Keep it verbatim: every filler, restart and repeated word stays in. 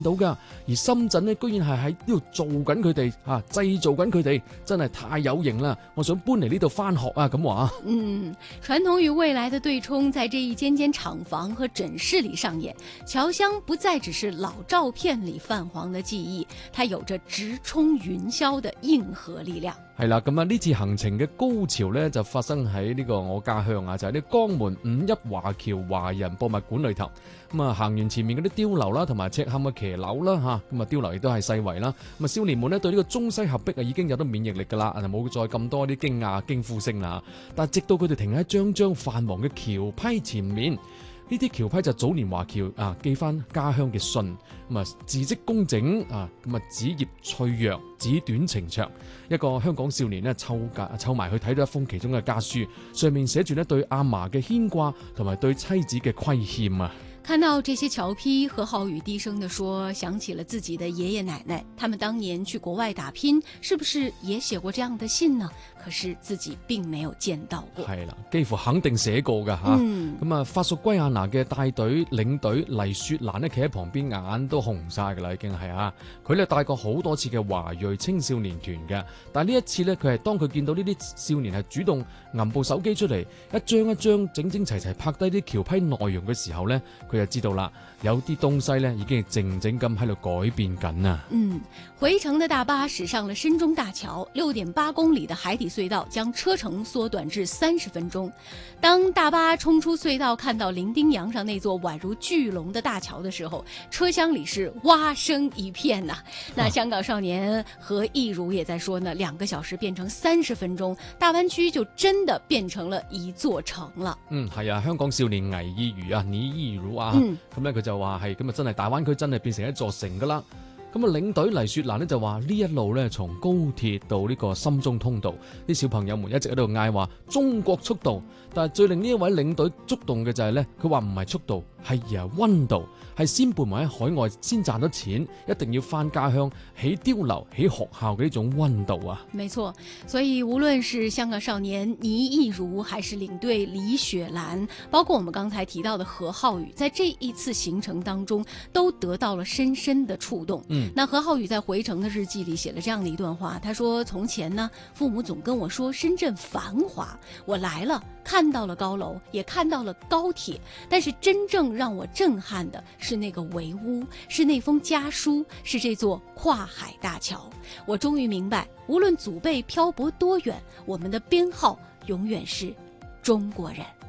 到噶，而深圳呢，居然係喺呢度做緊佢哋啊，製造緊佢哋，真係太有型啦！我想搬嚟呢度翻學啊，咁話。 嗯，傳統與未來的對沖，在這一間間廠房和診室裏上演。僑鄉不再只是老照片裏泛黃的記憶，它有着直衝雲霄的硬核力量。 係啦，咁啊呢次行程嘅高潮呢，就發生喺呢個我家鄉啊，就係、是、呢江門五一華僑華人博物館裏頭。咁啊行完前面嗰啲碉樓啦，同埋赤坎嘅騎樓啦嚇，咁啊碉樓亦都係世遺啦。咁啊少年們呢，對呢個中西合璧啊已經有得免疫力㗎啦，就冇再咁多啲驚訝驚呼聲啦。但係直到佢哋停喺張張泛黃嘅橋批前面。呢啲橋批就早年華僑啊寄翻家鄉嘅信，咁啊字跡工整啊，咁啊紙頁脆弱，紙短情長。一個香港少年呢，湊架湊埋去睇到一封其中嘅家書，上面寫住呢對阿嫲嘅牽掛同埋對妻子嘅虧欠啊。 看到這些僑批，何浩宇低聲地說，想起了自己的爺爺奶奶，他們當年去國外打拼，是不是也寫過這樣的信呢？可是自己並沒有見到過。 係啦，幾乎肯定寫過噶吓。咁、嗯、啊，法屬圭亞那嘅帶隊領隊黎雪蘭呢，企喺旁邊，眼都紅晒噶啦，已經係啊。佢咧帶過好多次嘅華裔青少年團嘅，但係呢一次呢，佢係當佢見到呢啲少年係主動揞部手機出嚟，一張一張整整齊齊拍低啲僑批內容嘅時候呢，佢就知道啦，有啲東西呢已經係靜靜咁喺度改變緊啊。 嗯，回程的大巴駛上了深中大橋，六點八公里的海底隧道將車程縮短至三十分鐘。當大巴衝出隧道，看到伶仃洋上那座宛如巨龍的大橋的時候，車廂裏是蛙聲一片呐、啊。那香港少年何意如也在說呢，兩個小時變成三十分鐘，大灣區就真的變成了一座城了。 嗯，係啊，香港少年危意如啊，你意如啊，咁咧佢就話係咁啊，真係大灣區真係變成一座城噶啦。咁啊，領隊黎雪蘭呢就話呢一路咧，從高鐵到呢個深中通道，啲小朋友們一直喺度嗌話中國速度。但係最令呢一位領隊觸動嘅就係咧，佢話唔係速度，係而係溫度，係先伴埋喺海外先賺到錢，一定要翻家鄉起碉樓、起學校嘅呢種溫度啊！ 沒錯，所以無論是香港少年倪意如，還是領隊李雪蘭，包括我們剛才提到的何浩宇，在這一次行程當中都得到了深深的觸動。嗯，那何浩宇在回程的日記裏寫了這樣的一段話，他說：從前呢，父母總跟我說深圳繁華，我來了，看到了高樓，也看到了高鐵，但是真正讓我震撼的是那個圍屋，是那封家書，是這座跨海大橋。我終於明白，無論祖輩漂泊多遠，我們的編號永遠是中國人。